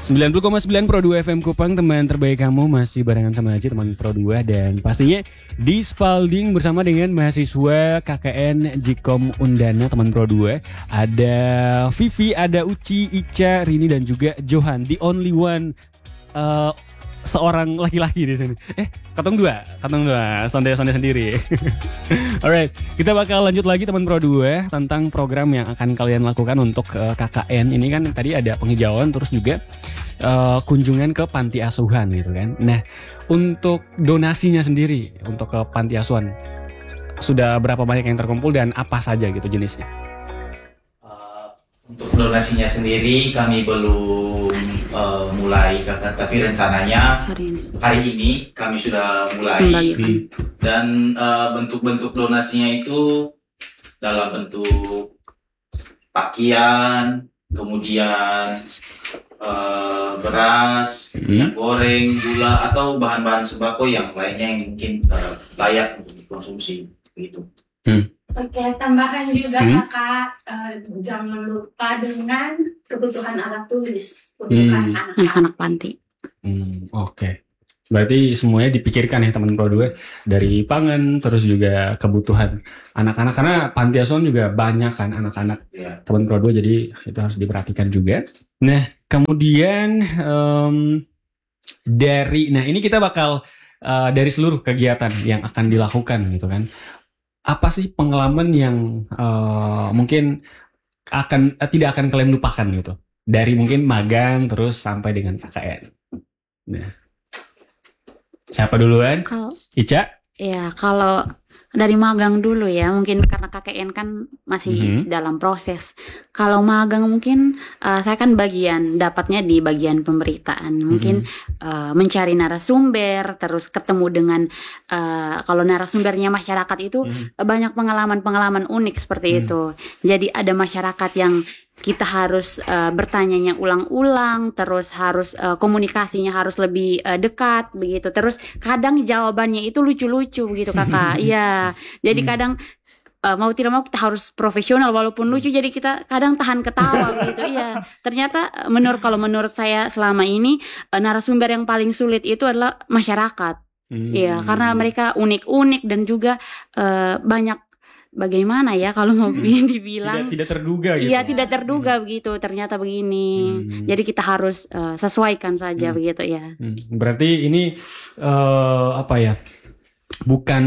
90,9 Pro 2 FM Kupang, teman terbaik kamu masih barengan sama aja teman Pro 2 dan pastinya di Spalding bersama dengan mahasiswa KKN Jikom Undana teman Pro 2. Ada Vivi, ada Uci, Ica, Rini dan juga Johan, the only one seorang laki-laki di sini. Katong dua, sonde sendiri. Alright, kita bakal lanjut lagi teman Pro 2 tentang program yang akan kalian lakukan untuk KKN. Ini kan tadi ada penghijauan terus juga kunjungan ke panti asuhan gitu kan. Nah, untuk donasinya sendiri untuk ke panti asuhan sudah berapa banyak yang terkumpul dan apa saja gitu jenisnya? Untuk donasinya sendiri kami belum mulai kakak, tapi rencananya hari ini kami sudah mulai dan bentuk-bentuk donasinya itu dalam bentuk pakaian, kemudian beras, minyak goreng, gula atau bahan-bahan sembako yang lainnya yang mungkin layak untuk dikonsumsi begitu. Oke, tambahan juga kakak, jangan lupa dengan kebutuhan alat tulis untuk anak-anak panti. Oke. Berarti semuanya dipikirkan ya teman Pro 2, dari pangan terus juga kebutuhan anak-anak, karena panti asuhan juga banyak kan anak-anak teman Pro 2, jadi itu harus diperhatikan juga. Nah, kemudian ini kita bakal dari seluruh kegiatan yang akan dilakukan gitu kan. Apa sih pengalaman yang mungkin tidak akan kalian lupakan gitu, dari mungkin magang terus sampai dengan KKN? Nah, siapa duluan? Ica? Ya, kalau dari magang dulu ya, mungkin karena KKN kan masih dalam proses. Kalau magang mungkin saya kan dapatnya di bagian pemberitaan. Mungkin mencari narasumber, terus ketemu dengan kalau narasumbernya masyarakat itu banyak pengalaman-pengalaman unik seperti itu. Jadi ada masyarakat yang kita harus bertanyanya ulang-ulang, terus harus komunikasinya harus lebih dekat begitu. Terus kadang jawabannya itu lucu-lucu begitu kakak. Iya, jadi kadang mau tidak mau kita harus profesional walaupun lucu. Jadi kita kadang tahan ketawa begitu. Iya, ternyata menurut saya selama ini narasumber yang paling sulit itu adalah masyarakat. Iya, karena mereka unik-unik dan juga banyak. Bagaimana ya kalau mau dibilang tidak terduga gitu. Iya, tidak terduga begitu. Ternyata begini. Jadi kita harus sesuaikan saja begitu ya. Berarti ini bukan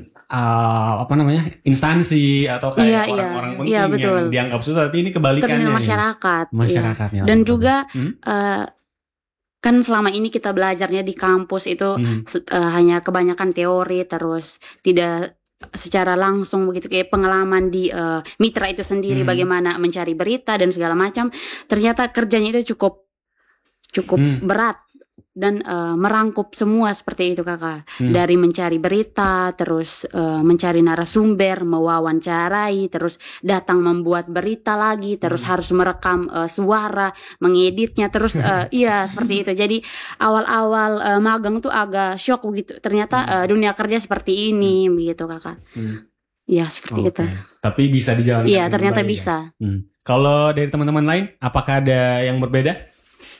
instansi atau kayak orang-orang penting yang dianggap susah, tapi ini kebalikannya. Masyarakatnya. Iya. Dan juga kan selama ini kita belajarnya di kampus itu hanya kebanyakan teori, terus tidak secara langsung begitu, kayak pengalaman di mitra itu sendiri bagaimana mencari berita dan segala macam. Ternyata kerjanya itu cukup berat dan merangkup semua seperti itu kakak. Dari mencari berita, terus mencari narasumber, mewawancarai, terus datang membuat berita lagi, terus harus merekam suara, mengeditnya, terus iya seperti itu. Jadi awal-awal magang tuh agak shock begitu. Ternyata dunia kerja seperti ini begitu kakak. Ya seperti itu. Tapi bisa dijalankan. Iya, ternyata bisa. Kalau dari teman-teman lain, apakah ada yang berbeda?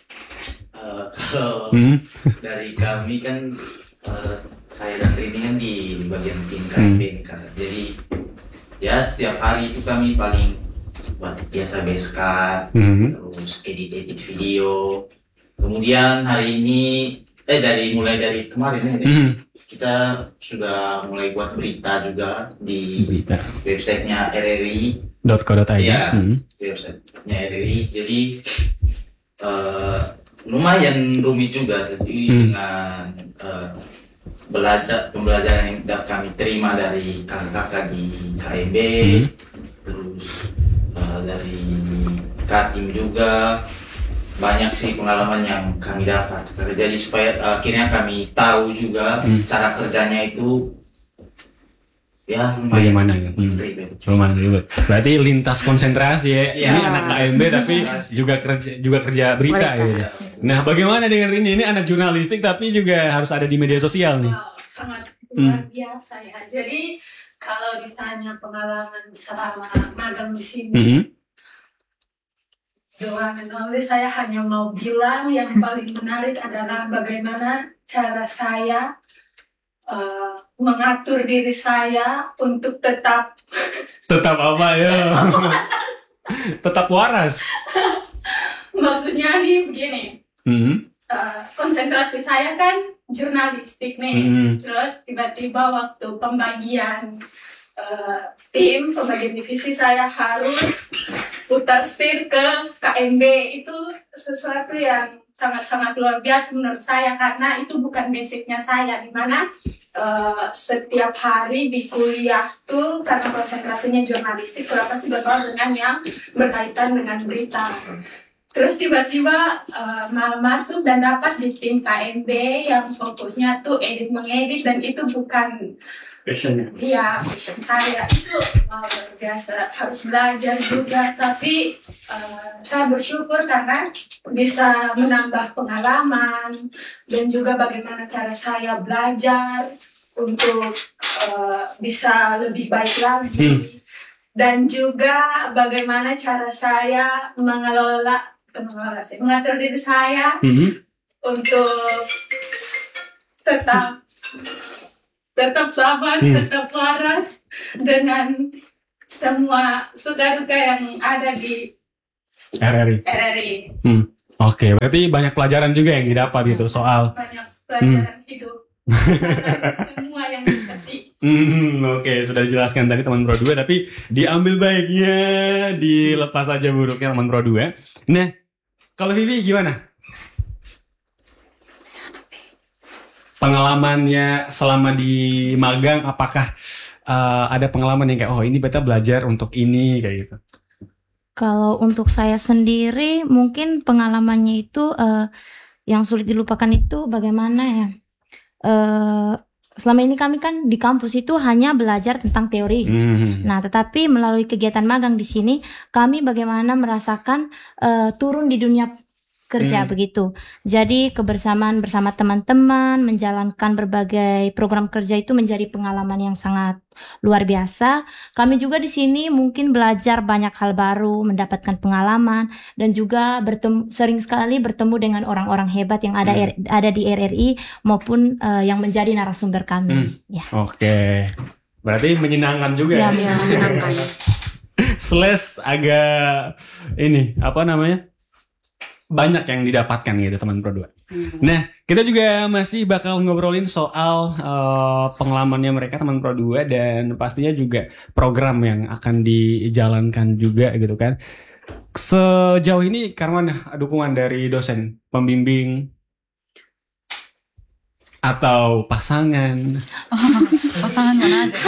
Kalau dari kami kan saya dan Rini kan di bagian tim KMB kan. Jadi ya setiap hari itu kami paling buat biasa base-cut, terus edit video. Kemudian hari ini mulai dari kemarin kita sudah mulai buat berita juga di websitenya rri.co.id. Ya, websitenya RRI. Jadi lumayan rumit juga, tapi dengan pembelajaran yang kami terima dari kakak-kakak di KMB, terus dari Katim juga banyak sih pengalaman yang kami dapat. Jadi supaya akhirnya kami tahu juga cara kerjanya itu ya bagaimana gitu. Lumayan ribet. Berarti lintas konsentrasi ya. Ini anak KMB tapi juga kerja berita ya. Nah, bagaimana dengan Rini? Ini anak jurnalistik tapi juga harus ada di media sosial nih. Wow, sangat luar biasa ya. Jadi kalau ditanya pengalaman selama magang di sini, doa menulis, saya hanya mau bilang yang paling menarik adalah bagaimana cara saya mengatur diri saya untuk tetap apa ya? Tetap waras. maksudnya nih begini. Konsentrasi saya kan jurnalistik nih, terus tiba-tiba waktu pembagian pembagian divisi saya harus putar setir ke KMB. Itu sesuatu yang sangat-sangat luar biasa menurut saya, karena itu bukan basicnya saya, dimana setiap hari di kuliah tuh karena konsentrasinya jurnalistik sudah pasti berbaur dengan yang berkaitan dengan berita. Terus tiba-tiba masuk dan dapat di tim KMB yang fokusnya tuh mengedit, dan itu bukan Passionnya. Iya, passion saya. Itu luar biasa, harus belajar juga. Tapi saya bersyukur karena bisa menambah pengalaman dan juga bagaimana cara saya belajar untuk bisa lebih baik lagi. Dan juga bagaimana cara saya mengatur diri saya untuk tetap sabar, tetap waras dengan semua suka-suka yang ada di RRI. Oke, berarti banyak pelajaran juga yang didapat gitu soal banyak pelajaran hidup dari semua yang dipetik. Oke, sudah dijelaskan tadi teman Pro 2, tapi diambil baiknya, dilepas aja buruknya teman Pro 2. Nah, kalau Vivi gimana? Pengalamannya selama di magang, apakah ada pengalaman yang kayak ini beta belajar untuk ini kayak gitu? Kalau untuk saya sendiri mungkin pengalamannya itu yang sulit dilupakan itu bagaimana ya, selama ini kami kan di kampus itu hanya belajar tentang teori. Nah, tetapi melalui kegiatan magang di sini kami bagaimana merasakan turun di dunia kerja begitu. Jadi kebersamaan bersama teman-teman, menjalankan berbagai program kerja itu menjadi pengalaman yang sangat luar biasa. Kami juga di sini mungkin belajar banyak hal baru, mendapatkan pengalaman, dan juga sering sekali bertemu dengan orang-orang hebat yang ada di RRI maupun yang menjadi narasumber kami. Ya. Oke, berarti menyenangkan juga ya. Menyenangkan. Slash agak banyak yang didapatkan gitu teman Pro 2. Nah, kita juga masih bakal ngobrolin soal pengalamannya mereka teman Pro 2 dan pastinya juga program yang akan dijalankan juga gitu kan. Sejauh ini Karman, dukungan dari dosen, pembimbing atau pasangan? Pasangan mana ada?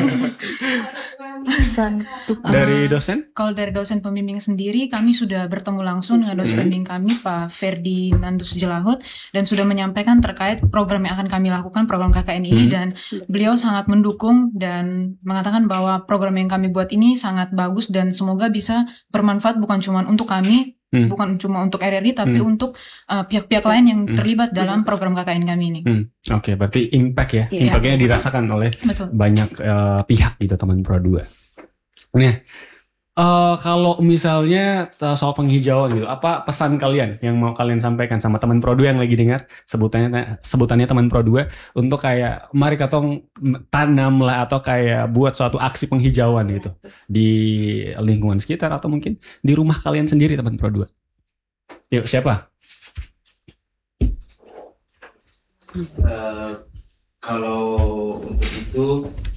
Dari dosen? Kalau dari dosen pembimbing sendiri, kami sudah bertemu langsung dengan dosen pembimbing kami, Pak Ferdinandus Jelahut, dan sudah menyampaikan terkait program yang akan kami lakukan, program KKN ini, dan beliau sangat mendukung dan mengatakan bahwa program yang kami buat ini sangat bagus dan semoga bisa bermanfaat bukan cuma untuk kami, bukan cuma untuk RRI, tapi untuk pihak-pihak lain yang terlibat dalam program KKN kami ini. Oke, berarti impact ya. Impactnya dirasakan oleh banyak pihak gitu teman Pro 2. Nah, kalau misalnya soal penghijauan gitu, apa pesan kalian yang mau kalian sampaikan sama teman Pro 2 yang lagi dengar sebutannya teman Pro 2 untuk kayak mari katong tanam lah atau kayak buat suatu aksi penghijauan gitu di lingkungan sekitar atau mungkin di rumah kalian sendiri teman Pro 2. Yuk, siapa? Kalau untuk itu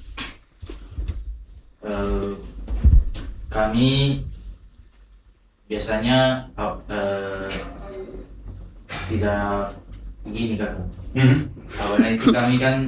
kami biasanya tidak begini kan. Awalnya itu kami kan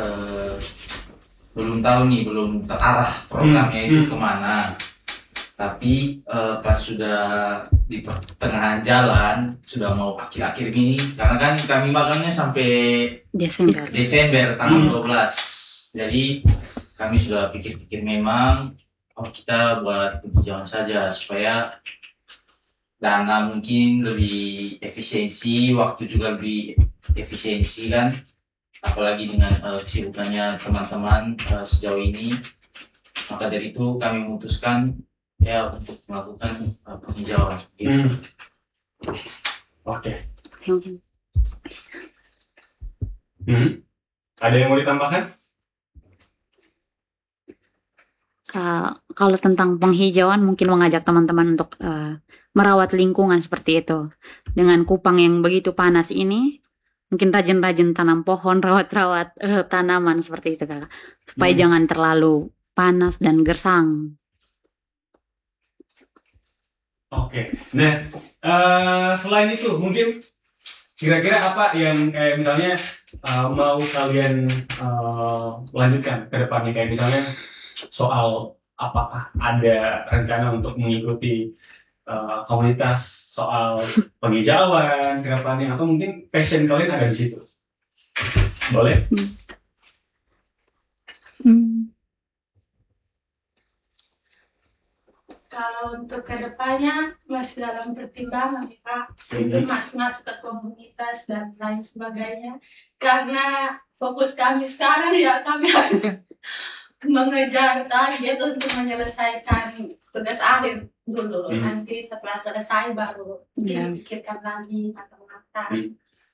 belum tahu nih, belum terarah programnya itu kemana. Tapi pas sudah di pertengahan jalan, sudah mau akhir-akhir ini, karena kan kami magangnya sampai Desember tanggal 12. Jadi kami sudah pikir-pikir memang kita buat penghijauan saja supaya dana mungkin lebih efisiensi, waktu juga lebih efisiensi kan, apalagi dengan kesibukannya teman-teman sejauh ini. Maka dari itu kami memutuskan ya untuk melakukan penghijauan gitu. Oke. Mungkin. Ada yang mau ditambahkan? Kalau tentang penghijauan mungkin mengajak teman-teman untuk merawat lingkungan seperti itu. Dengan Kupang yang begitu panas ini, mungkin rajin-rajin tanam pohon, rawat-rawat tanaman seperti itu Kakak. Supaya jangan terlalu panas dan gersang. Oke. Nah, selain itu mungkin kira-kira apa yang kayak misalnya mau kalian lanjutkan ke depannya, kayak misalnya soal apakah ada rencana untuk mengikuti komunitas soal penghijauan ke depannya, atau mungkin passion kalian ada di situ? Boleh? Kalau untuk kedepannya masih dalam pertimbangan ya Pak, untuk masuk ke komunitas dan lain sebagainya. Karena fokus kami sekarang ya kami harus mengejar target untuk menyelesaikan tugas akhir dulu. Nanti setelah selesai baru dipikirkan lagi matang-matang.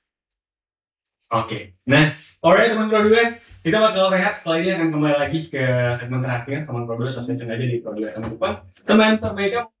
Oke. Nah, alright teman Pro 2, kita bakal rehat. Setelah ini akan kembali lagi ke segmen terakhir teman Pro 2. Stay tune aja di Pro 2 FM Kupang, teman terbaik kamu.